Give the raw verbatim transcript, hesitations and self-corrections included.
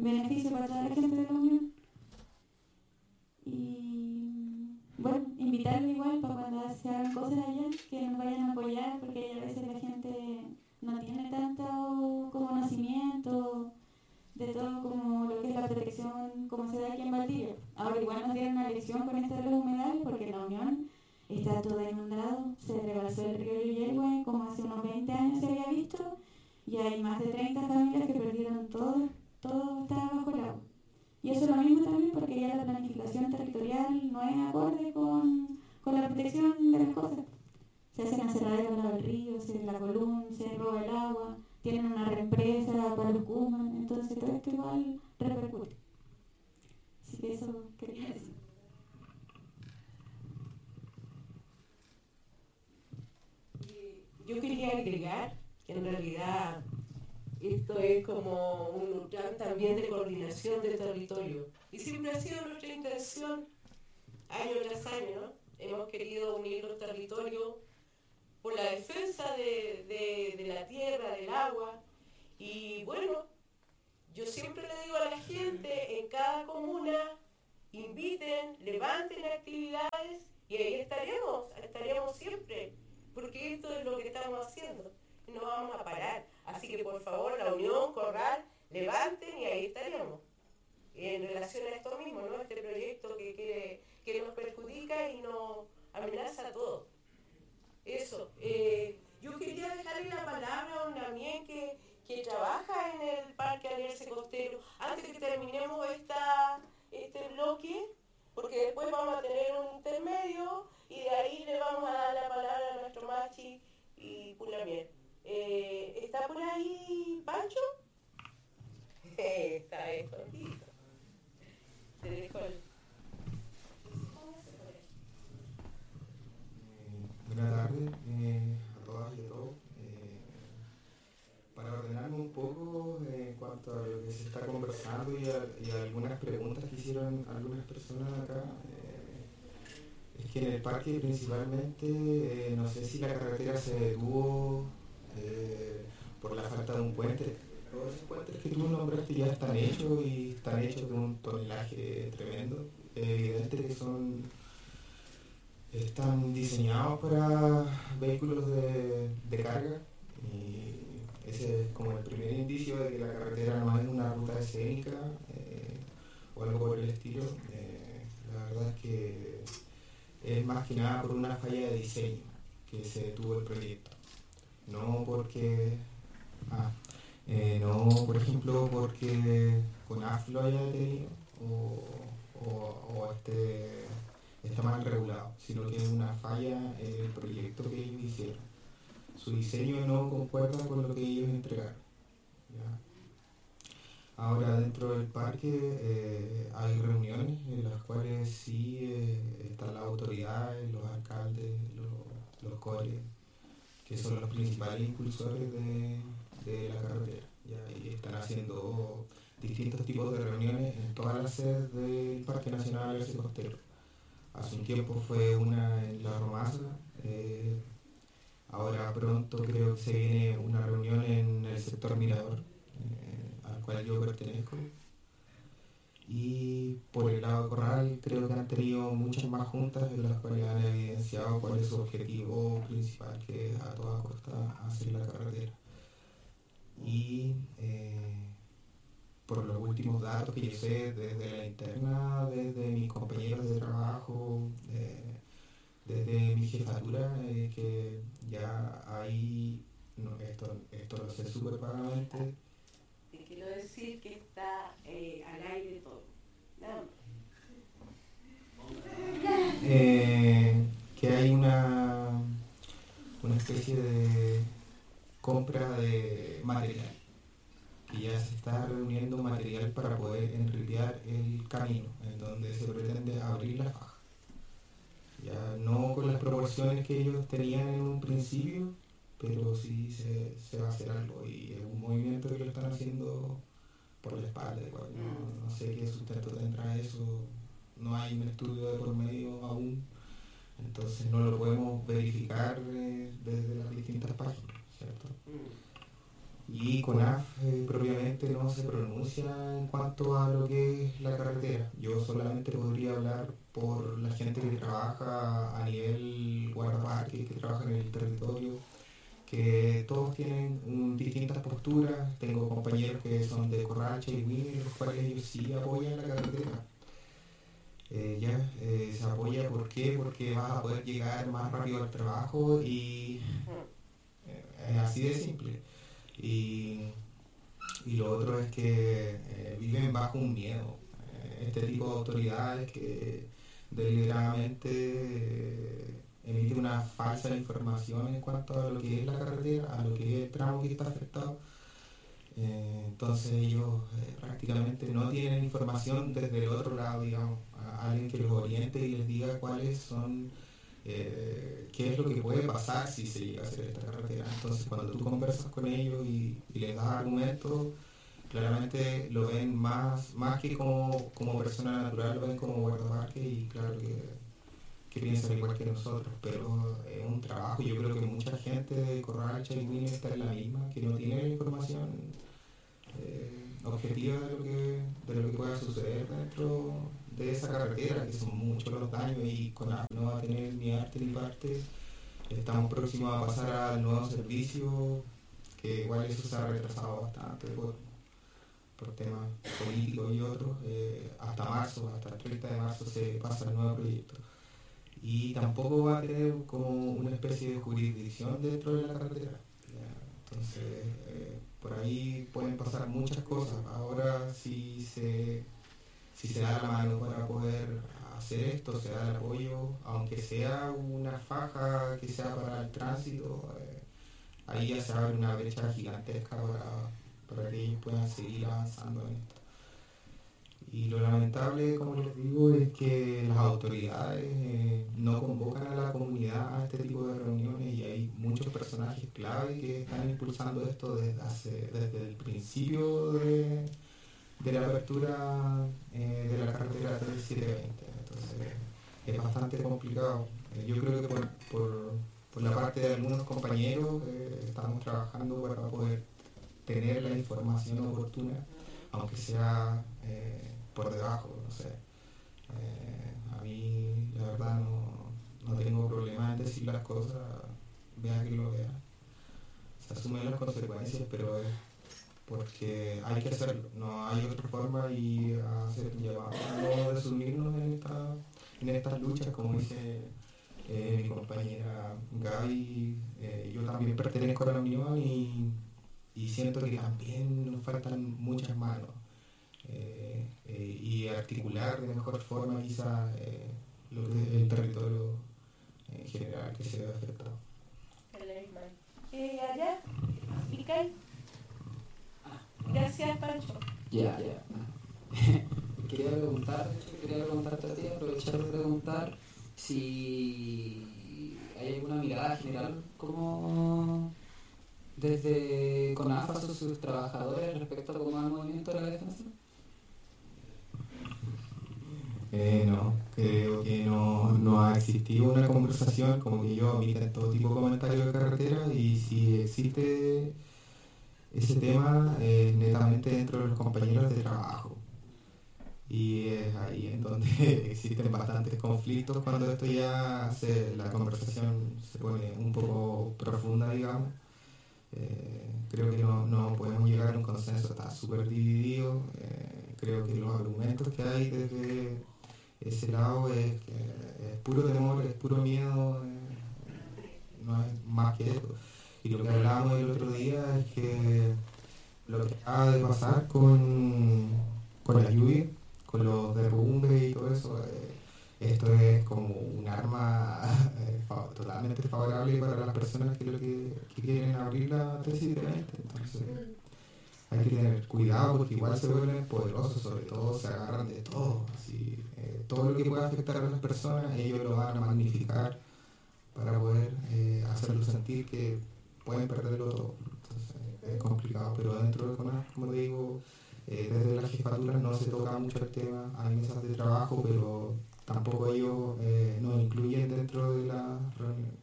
beneficio para toda la gente de la Unión. Y bueno, invitarlo igual para cuando se hagan cosas allá, que nos vayan a apoyar, porque a veces la gente no tiene tanto conocimiento de todo como lo que es la protección, como se da aquí en Valdivia. Ahora igual nos dieron una lección con esto de los humedales, porque en la Unión está todo inundado, se rebalsó el río Yuyehue, como hace unos veinte años se había visto, y hay más de treinta familias que perdieron todo, todo está bajo el agua. Y eso es lo mismo también porque ya la planificación territorial no es acorde con, con la protección de las cosas. Se hacen aserraderos al lado del río, se la columna, se roba el agua, tienen una represa para los Cuman, entonces todo esto igual repercute. Así que eso quería decir. Yo quería agregar que en realidad esto es como un plan también de coordinación de territorio. Y siempre ha sido nuestra intención, año tras año, ¿no? Hemos querido unir los territorios por la defensa de, de, de la tierra, del agua. Y bueno, yo siempre le digo a la gente, en cada comuna, inviten, levanten actividades y ahí estaremos, estaremos siempre, porque esto es lo que estamos haciendo. No vamos a parar. Así que por favor, la Unión, Corral, levanten y ahí estaremos. En relación a esto mismo, ¿no? Este proyecto que, que, que nos perjudica y nos amenaza a todos. Eso. Eh, yo quería dejarle la palabra a un Damián que, que trabaja en el Parque Alerce Costero. Antes que terminemos esta, este bloque, porque después vamos a tener un intermedio y de ahí le vamos a dar la palabra a nuestro Machi y Pulamier. Eh, ¿Está por ahí Pancho? Está escondido. Te dejo el... Buenas tardes eh, a todas y a todos. Eh, para ordenarme un poco eh, en cuanto a lo que se está conversando y a, y a algunas preguntas que hicieron algunas personas acá, eh, es que en el parque principalmente, eh, no sé si la carretera se detuvo eh, por la falta de un puente. Todos esos puentes que tú nombraste ya están hechos y están hechos de un tonelaje tremendo. Es evidente que son... están diseñados para vehículos de, de carga y ese es como el primer indicio de que la carretera no es una ruta escénica eh, o algo por el estilo. Eh, la verdad es que es más que nada por una falla de diseño que se detuvo el proyecto. No porque, ah, eh, no por ejemplo porque CONAF lo haya detenido o, o, o este... está mal regulado, sino que es una falla en el proyecto que ellos hicieron. Su diseño no concuerda con lo que ellos entregaron. ¿Ya? Ahora dentro del parque eh, hay reuniones en las cuales sí eh, están las autoridades, los alcaldes, los, los core, que son los principales impulsores de, de la carretera. ¿Ya? Y están haciendo distintos tipos de reuniones en todas las sedes del Parque Nacional Alerce Costero. Hace un tiempo fue una en La Romasa, eh, ahora pronto creo que se viene una reunión en el sector Mirador, eh, al cual yo pertenezco. Y por el lado Corral creo que han tenido muchas más juntas en las cuales han evidenciado cuál es su objetivo principal, que es a toda costa hacer la carretera. Y eh, por los últimos datos que yo sé desde la interna, desde mis compañeros de trabajo, eh, desde mi jefatura, eh, que ya hay, no, esto, esto lo sé súper vagamente. Te quiero decir que está eh, al aire todo. Nada más. Eh, que hay una, una especie de compra de material. Y ya se está reuniendo material para poder enriquear el camino, en donde se pretende abrir la faja. Ya no con las proporciones que ellos tenían en un principio, pero sí se, se va a hacer algo, y es un movimiento que lo están haciendo por la espalda. Igual, no, no sé qué sustento tendrá eso, no hay un estudio de por medio aún, entonces no lo podemos verificar eh, desde las distintas páginas, ¿cierto? Y CONAF eh, propiamente no se pronuncia en cuanto a lo que es la carretera. Yo solamente podría hablar por la gente que trabaja a nivel guardaparques, que trabaja en el territorio, que todos tienen un, distintas posturas. Tengo compañeros que son de Corralcha y Winnie, los cuales ellos sí apoyan la carretera. Eh, ya eh, se apoya, ¿por qué? Porque vas a poder llegar más rápido al trabajo y eh, es así de simple. Y, y lo otro es que eh, viven bajo un miedo. Eh, este tipo de autoridades que deliberadamente eh, emite una falsa información en cuanto a lo que es la carretera, a lo que es el tramo que está afectado. Eh, entonces ellos eh, prácticamente no tienen información desde el otro lado, digamos, a alguien que los oriente y les diga cuáles son, eh, qué es lo que puede pasar si se llega a hacer esta carretera. Entonces cuando tú conversas con ellos y, y les das argumentos, claramente lo ven más, más que como, como persona natural, lo ven como guardaparques y claro que, que piensan igual que nosotros, pero es un trabajo. Yo creo que mucha gente de Corralcha y Winnie está en la misma, que no tiene la información eh, objetiva de lo, que, de lo que pueda suceder dentro de esa carretera, que son muchos los daños y CONAF no va a tener ni arte ni parte. Estamos próximos a pasar al nuevo servicio, que igual eso se ha retrasado bastante por, por temas políticos y otros. Eh, hasta marzo, hasta el treinta de marzo se pasa el nuevo proyecto. Y tampoco va a tener como una especie de jurisdicción dentro de la carretera. Entonces, eh, por ahí pueden pasar muchas cosas. Ahora, si se, si se da la mano para poder hacer esto, se da el apoyo, aunque sea una faja que sea para el tránsito, eh, ahí ya se abre una brecha gigantesca para, para que ellos puedan seguir avanzando en esto. Y lo lamentable, como les digo, es que las autoridades eh, no convocan a la comunidad a este tipo de reuniones y hay muchos personajes clave que están impulsando esto desde, hace, desde el principio de, de la apertura eh, de la carretera treinta y siete veinte. Entonces es bastante complicado. Eh, yo creo que por, por, por la parte de algunos compañeros eh, estamos trabajando para poder tener la información oportuna, aunque sea eh, por debajo, no sé. Eh, a mí, la verdad, no, no tengo problema en decir las cosas, vea que lo vea. Se asumen las consecuencias, pero es porque hay que hacerlo, no hay otra forma y hacer un llamado a no desunirnos en, esta, en estas luchas, como dice eh, mi compañera Gaby. Eh, yo también pertenezco a la Unión y, y siento que también nos faltan muchas manos. Eh, eh, y articular de mejor forma quizás eh, lo que es el territorio en general que se ve afectado. Eh, allá, Mical. Gracias, Pancho. Ya, ya. Quería preguntar, de hecho, quería preguntarte a ti, aprovechar de preguntar si hay alguna mirada general como desde CONAF o sus trabajadores respecto a cómo va el movimiento de la defensa. Eh, no, creo que no, no ha existido una conversación, como que yo omiten todo tipo de comentarios de carretera, y si existe ese tema es netamente dentro de los compañeros de trabajo. Y es ahí en donde existen bastantes conflictos cuando esto ya se, la conversación se pone un poco profunda, digamos. Eh, creo que no, no podemos llegar a un consenso, está súper dividido. Eh, creo que los argumentos que hay desde ese lado es, es puro temor, es puro miedo, eh, no es más que eso. Y lo que hablábamos el otro día es que lo que acaba de pasar con, con la lluvia, con los derrumbes y todo eso, eh, esto es como un arma eh, totalmente favorable para las personas que, lo que, que quieren abrir la tesis de veinte. Entonces hay que tener cuidado porque igual se vuelven poderosos, sobre todo se agarran de todo. Así, eh, todo lo que pueda afectar a las personas, ellos lo van a magnificar para poder eh, hacerlos sentir que pueden perderlo todo. Entonces es complicado, pero dentro de CONAF, como digo, eh, desde las jefaturas no se toca mucho el tema, hay mesas de trabajo, pero tampoco ellos eh, nos incluyen dentro de las reuniones.